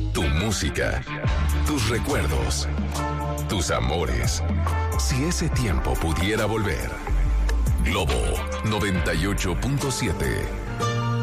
Tu música, tus recuerdos, tus amores. Si ese tiempo pudiera volver. Globo 98.7.